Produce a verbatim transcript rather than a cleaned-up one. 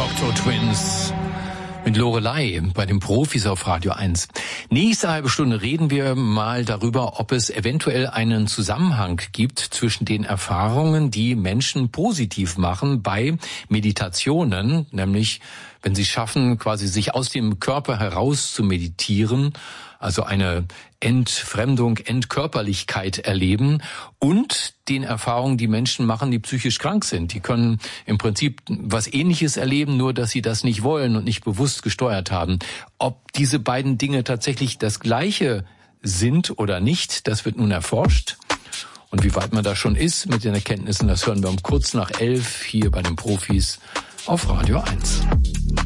Cocteau Twins mit Lorelei bei den Profis auf Radio eins. Nächste halbe Stunde reden wir mal darüber, ob es eventuell einen Zusammenhang gibt zwischen den Erfahrungen, die Menschen positiv machen bei Meditationen, nämlich wenn sie schaffen, quasi sich aus dem Körper heraus zu meditieren, also eine Entfremdung, Entkörperlichkeit erleben, und den Erfahrungen, die Menschen machen, die psychisch krank sind. Die können im Prinzip was Ähnliches erleben, nur dass sie das nicht wollen und nicht bewusst gesteuert haben. Ob diese beiden Dinge tatsächlich das Gleiche sind oder nicht, das wird nun erforscht. Und wie weit man da schon ist mit den Erkenntnissen, das hören wir um kurz nach elf hier bei den Profis auf Radio eins.